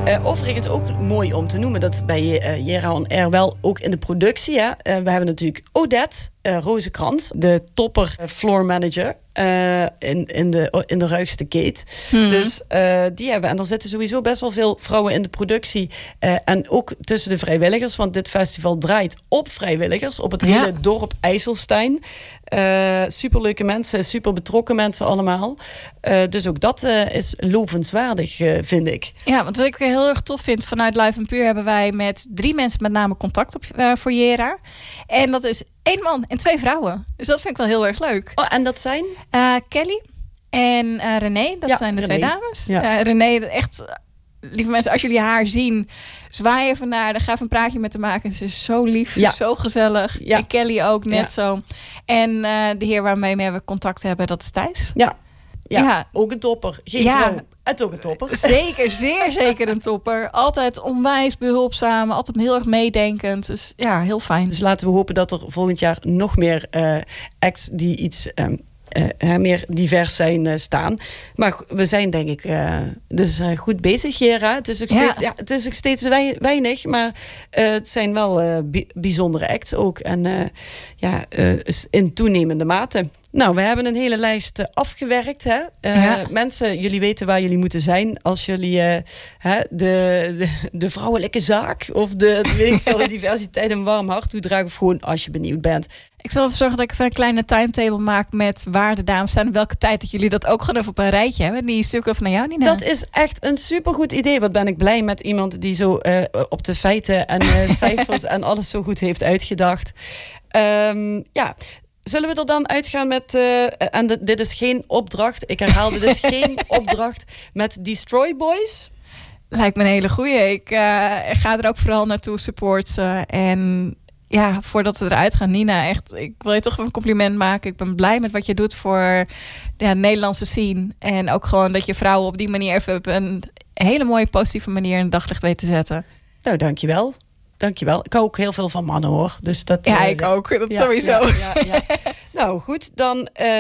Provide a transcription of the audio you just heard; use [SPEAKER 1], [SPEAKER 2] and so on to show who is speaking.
[SPEAKER 1] Overigens ook mooi om te noemen dat bij Jera On Air wel ook in de productie. Hè, we hebben natuurlijk Odette Rozenkrans, de topper floor manager in de ruigste keet. Dus die hebben. En er zitten sowieso best wel veel vrouwen in de productie. En ook tussen de vrijwilligers. Want dit festival draait op vrijwilligers. Op het hele dorp IJsselstein. Superleuke mensen, super betrokken mensen allemaal. Dus ook dat is lovenswaardig, vind ik.
[SPEAKER 2] Ja, want wat ik heel erg tof vind, vanuit Live en Puur hebben wij met 3 mensen met name contact op voor Jera. En dat is 1 man en 2 vrouwen. Dus dat vind ik wel heel erg leuk.
[SPEAKER 1] Oh, en dat zijn?
[SPEAKER 2] Kelly en René, dat zijn de 2 dames. Ja. René, echt, lieve mensen, als jullie haar zien, zwaai even naar haar, ga even een praatje met haar maken. Ze is zo lief, ze is zo gezellig. Ja. En Kelly ook net zo. En de heer waarmee we contact hebben, dat is Thijs.
[SPEAKER 1] Ja, ook een topper. Geen vrouw, het ook een topper.
[SPEAKER 2] Zeker, zeer zeker een topper. Altijd onwijs behulpzaam, altijd heel erg meedenkend. Dus ja, heel fijn.
[SPEAKER 1] Dus laten we hopen dat er volgend jaar nog meer acts die iets meer divers zijn staan. Maar we zijn denk ik dus goed bezig, Jera. Het is ook steeds weinig, maar het zijn wel bijzondere acts ook. En in toenemende mate. Nou, we hebben een hele lijst afgewerkt. Hè? Mensen, jullie weten waar jullie moeten zijn als jullie de vrouwelijke zaak of de diversiteit een warm hart toedragen, of gewoon als je benieuwd bent.
[SPEAKER 2] Ik zal even zorgen dat ik even een kleine timetable maak met waar de dames staan en welke tijd dat jullie dat ook gewoon even op een rijtje hebben. Die stukken van jou, Nina.
[SPEAKER 1] Dat is echt een supergoed idee. Wat ben ik blij met iemand die zo op de feiten en cijfers en alles zo goed heeft uitgedacht. Zullen we er dan uitgaan met... en dit is geen opdracht. Ik herhaal, dit is geen opdracht met Destroy Boys.
[SPEAKER 2] Lijkt me een hele goeie. Ik ga er ook vooral naartoe supporten. En ja, voordat we eruit gaan, Nina, echt, ik wil je toch een compliment maken. Ik ben blij met wat je doet voor de Nederlandse scene. En ook gewoon dat je vrouwen op die manier even op een hele mooie, positieve manier in het daglicht weet te zetten.
[SPEAKER 1] Nou, dankjewel. Dankjewel. Ik hou ook heel veel van mannen, hoor. Dus dat,
[SPEAKER 2] ik ook. Dat sowieso.
[SPEAKER 1] Ja. Nou, goed. Dan